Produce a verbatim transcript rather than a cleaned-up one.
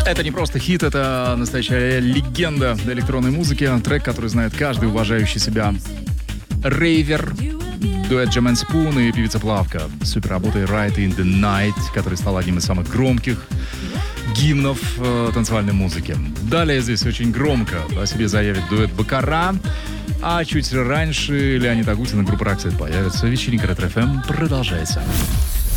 Это не просто хит, это настоящая легенда электронной музыки. Трек, который знает каждый уважающий себя рейвер. Дуэт Джем энд Спун и певица Плавка. Супер работой Right in the Night, который стал одним из самых громких гимнов э, танцевальной музыки. Далее здесь очень громко о себе заявит дуэт Бакара. А чуть раньше Леонид Агутин и группа Roxette появятся. Вечеринка Ретро-ФМ продолжается.